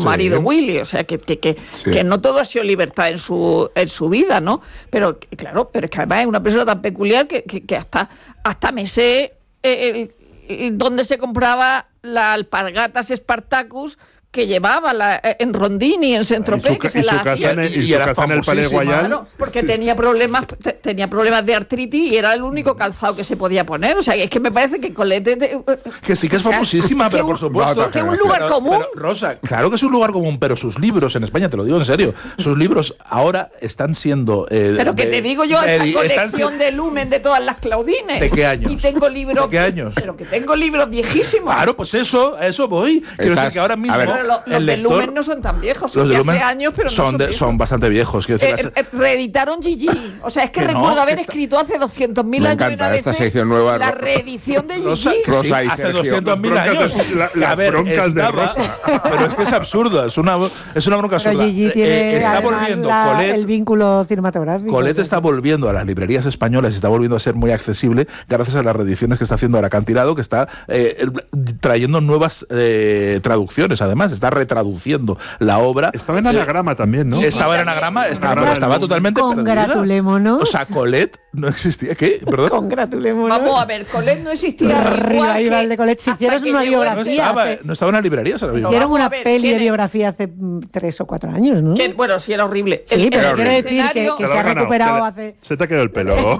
marido Willy, o sea, que no todo ha sido libertad en su vida, ¿no? Pero claro, pero es que además es una persona tan peculiar que hasta me sé dónde se compraba la alpargatas Spartacus que llevaba en Rondini, en Saint-Tropez, que se la hacía. Y su casa en el Palais Royal. Claro, porque tenía problemas de artritis y era el único calzado que se podía poner. O sea, es que me parece que Colette... Que sí que es famosísima, pero por supuesto... Que es un lugar común. Pero, Rosa, claro que es un lugar común, pero sus libros en España, te lo digo en serio, sus libros ahora están siendo... pero que te digo yo, esta colección de Lumen de todas las Claudines. ¿De qué años? Y tengo libros... ¿De qué años? Pero que tengo libros viejísimos. Claro, pues a eso voy. Quiero decir que ahora mismo... Los de Lumen no son tan viejos, son de hace años, pero son bastante viejos. Reeditaron Gigi. O sea, es que recuerdo haber escrito hace 200.000 años. Me encanta esta sección nueva. La reedición de Gigi. Rosa y hace Sergio. 200.000 años. Las broncas de Rosa. Pero es que es absurdo, es una bronca absurda. Pero Gigi tiene está volviendo el vínculo cinematográfico. Colette está volviendo a las librerías españolas y está volviendo a ser muy accesible gracias a las reediciones que está haciendo ahora Acantilado, que está trayendo nuevas traducciones, además, está retraduciendo la obra. Estaba en anagrama también, ¿no? Estaba en anagrama, estaba totalmente perdida. Congratulémonos. O sea, Colette no existía. ¿Qué? ¿Perdón? Congratulémonos. Vamos a ver, Colette no existía. Revival de Colette. Si hicieron una biografía. No estaba en las librerías ahora mismo. Hicieron una peli de biografía hace 3 o 4 años, ¿no? Bueno, sí, era horrible. Sí, pero quiero decir que se ha recuperado hace... Se te ha quedado el pelo.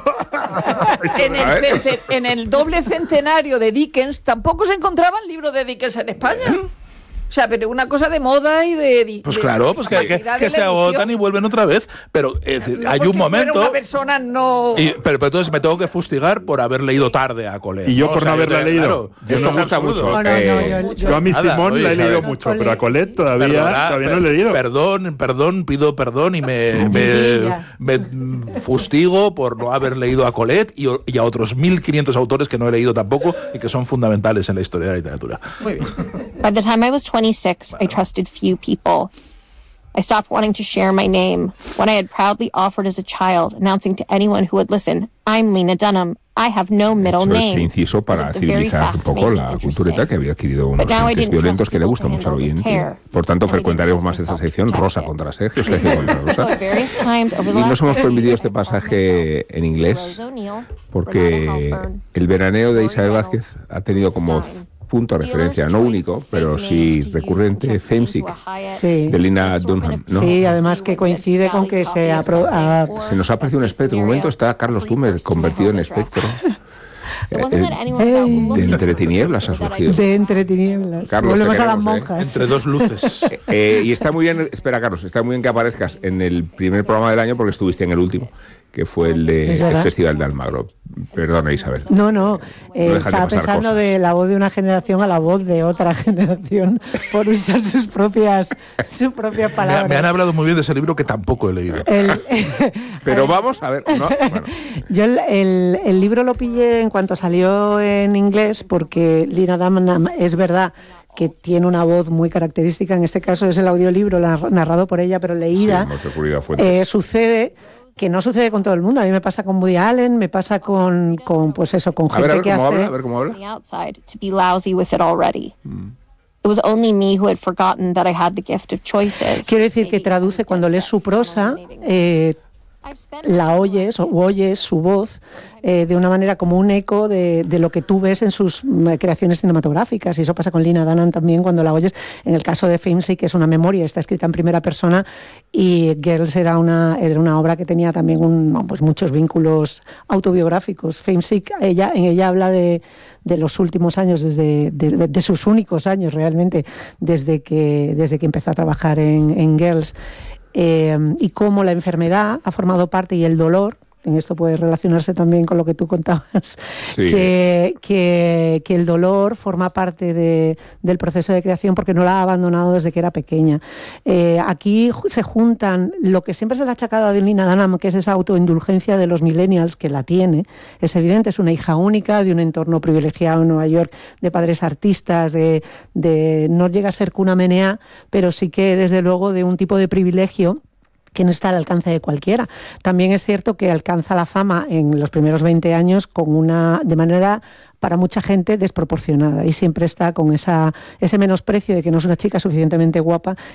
En el doble centenario de Dickens tampoco se encontraban libros de Dickens en España. O sea, pero una cosa de moda y de... Pues claro, pues que se agotan y vuelven otra vez. Pero hay un momento... Una persona no... Pero entonces me tengo que fustigar por haber leído tarde a Colette. Y yo por no haberla leído. Esto me gusta mucho. Yo a mi Simón la he leído mucho, pero a Colette todavía no he leído. Perdón, pido perdón y me fustigo por no haber leído a Colette y a otros 1.500 autores que no he leído tampoco y que son fundamentales en la historia de la literatura. Muy bien. By the time I was 26, I trusted few people. I stopped wanting to share my name when I had proudly offered as a child, announcing to anyone who would listen, I'm Lena Dunham. I have no middle name. Este inciso para civilizar un poco la cultureta que había adquirido unos tintes violentos que le gustan mucho al oyente. Por tanto, frecuentaremos más esta sección Rosa contra Sergio, Sergio contra Rosa. Y nos hemos permitido este pasaje en inglés porque el veraneo de Isabel Vázquez ha tenido como punto de referencia, no único, pero sí recurrente, Famesick, de Lena Dunham, ¿no? Sí, además que coincide con que se nos ha aparecido un espectro. En un momento está Carlos Dumer convertido en espectro. De entre tinieblas ha surgido. De entre tinieblas. Carlos, volvemos a las monjas. Entre dos luces. Y está muy bien, espera Carlos, está muy bien que aparezcas en el primer programa del año porque estuviste en el último, que fue el del Festival de Almagro. Perdona, Isabel. No. Estaba pensando cosas. de la voz de una generación a la voz de otra generación por usar sus propias palabras. Me han hablado muy bien de ese libro que tampoco he leído. Pero vamos a ver. No, bueno. Yo el libro lo pillé en cuanto salió en inglés porque Lena Dunham es verdad que tiene una voz muy característica. En este caso es el audiolibro narrado por ella, pero leída. Sucede que no sucede con todo el mundo. A mí me pasa con Woody Allen, me pasa con gente que hace... A ver cómo habla. It was only me who had forgotten that I had the gift of choices. Quiero decir que traduce cuando lees su prosa, la oyes o oyes su voz de una manera como un eco de lo que tú ves en sus creaciones cinematográficas, y eso pasa con Lena Dunham también cuando la oyes. En el caso de Famesick, que es una memoria, está escrita en primera persona, y Girls era una obra que tenía también muchos vínculos autobiográficos. Famesick, en ella habla de los últimos años, de sus únicos años realmente, desde que empezó a trabajar en Girls, y cómo la enfermedad ha formado parte, y el dolor, en esto puede relacionarse también con lo que tú contabas, sí. que el dolor forma parte del proceso de creación porque no la ha abandonado desde que era pequeña. Aquí se juntan lo que siempre se le ha achacado a Lena Dunham, que es esa autoindulgencia de los millennials, que la tiene, es evidente, es una hija única de un entorno privilegiado en Nueva York, de padres artistas, no llega a ser cuna menea, pero sí que desde luego de un tipo de privilegio que no está al alcance de cualquiera. También es cierto que alcanza la fama en los primeros 20 años de manera para mucha gente desproporcionada, y siempre está con ese menosprecio de que no es una chica suficientemente guapa,